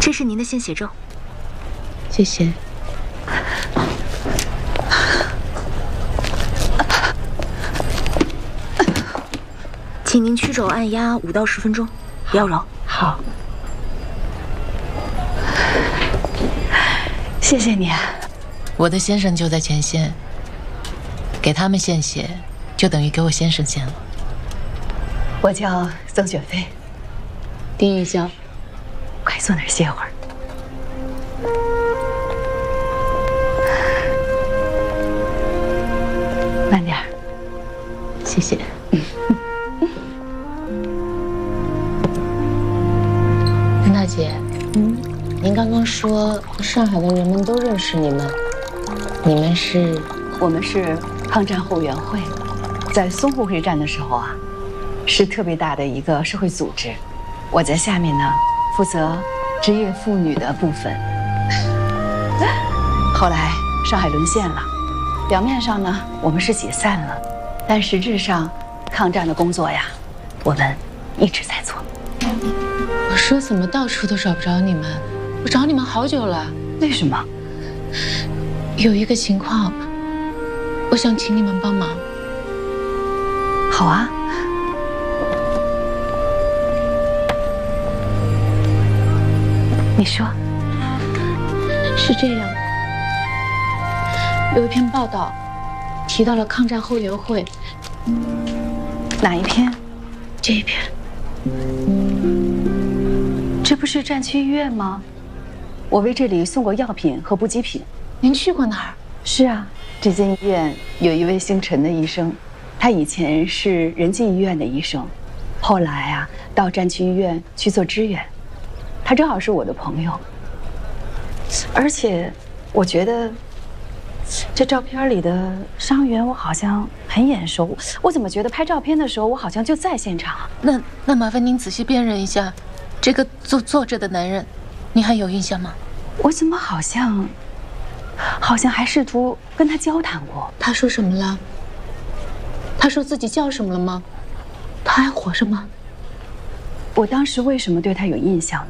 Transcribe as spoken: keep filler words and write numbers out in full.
这是您的献血咒， 谢谢。 请您曲肘按压五到十分钟，不要揉。 好， 谢谢你啊。 我的先生就在前线，给他们献血，就等于给我先生献了。 我叫曾雪飞， 丁玉娇， 快坐那儿歇会儿。慢点儿， 谢谢。陈大姐，嗯，您刚刚说上海的人们都认识你们，你们是？ 我们是抗战后援会，在淞沪会战的时候啊，是特别大的一个社会组织。我在下面呢，负责职业妇女的部分。后来上海沦陷了，表面上呢我们是解散了，但实质上抗战的工作呀，我们一直在做。 我说怎么到处都找不着你们？我找你们好久了。 为什么？ 有一个情况，我想请你们帮忙。 好啊。你说。 是这样，有一篇报道提到了抗战后援会。 哪一篇？ 这一篇。 这不是战区医院吗？我为这里送过药品和补给品。 您去过那儿？ 是啊，这间医院有一位姓陈的医生，他以前是仁济医院的医生，后来啊到战区医院去做支援。他正好是我的朋友，而且我觉得这照片里的伤员我好像很眼熟，我怎么觉得拍照片的时候我好像就在现场？ 那那麻烦您仔细辨认一下，这个坐坐着的男人，您还有印象吗？ 我怎么好像，好像还试图跟他交谈过。 他说什么了？他说自己叫什么了吗？他还活着吗？ 我当时为什么对他有印象呢？